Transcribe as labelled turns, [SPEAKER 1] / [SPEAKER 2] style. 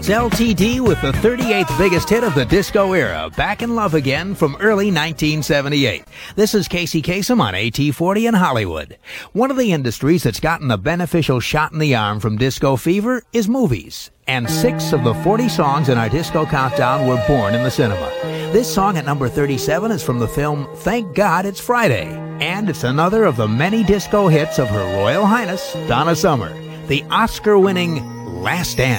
[SPEAKER 1] It's LTD with the 38th biggest hit of the disco era, Back in Love Again from early 1978. This is Casey Kasem on AT40 in Hollywood. One of the industries that's gotten a beneficial shot in the arm from disco fever is movies. And 6 of the 40 songs in our disco countdown were born in the cinema. This song at number 37 is from the film Thank God It's Friday. And it's another of the many disco hits of Her Royal Highness, Donna Summer. The Oscar-winning Last Dance.